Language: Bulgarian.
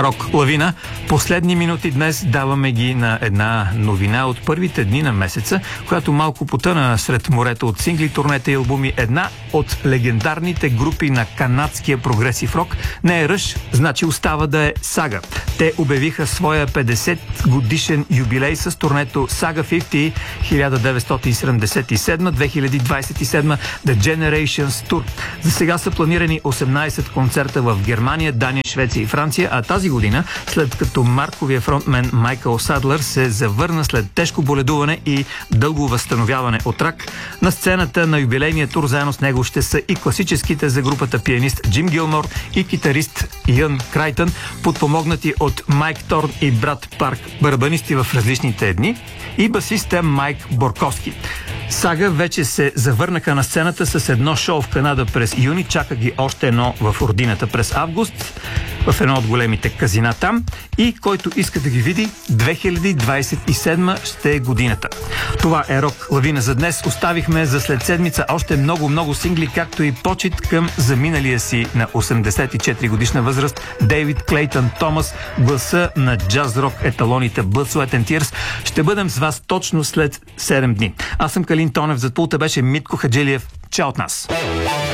Рок лавина. Последни минути днес даваме ги на една новина от първите дни на месеца, която малко потъна сред морето от сингли, турнета и албуми. Една от легендарните групи на канадския прогресив рок не е Ръш, значи остава да е Сага. Те обявиха своя 50 годишен юбилей с турнето Saga 50 1977-2027 The Generations Tour. За сега са планирани 18 концерта в Германия, Дания, Швеция и Франция, а тази година, след като марковия фронтмен Майкъл Садлър се завърна след тежко боледуване и дълго възстановяване от рак, на сцената на юбилейния тур заедно с него ще са и класическите за групата пианист Джим Гилмор и китарист Иан Крайтън, подпомогнати от Майк Торн и Брат Парк, барабанисти в различните дни, и басиста Майк Борковски. Сага вече се завърнаха на сцената с едно шоу в Канада през юни, чака ги още едно в родината през август, в едно от големите казина там, и който иска да ги види, 2027 ще е годината. Това е Рок лавина за днес. Оставихме за след седмица още много сингли, както и почит към заминалия си на 84 годишна възраст Дейвид Клейтън Томас, гласа на джаз-рок еталоните Blood, Sweat and Tears. Ще бъдем с вас точно след 7 дни. Аз съм Калин Тонев, зад пулта беше Митко Хаджилиев. Чао от нас!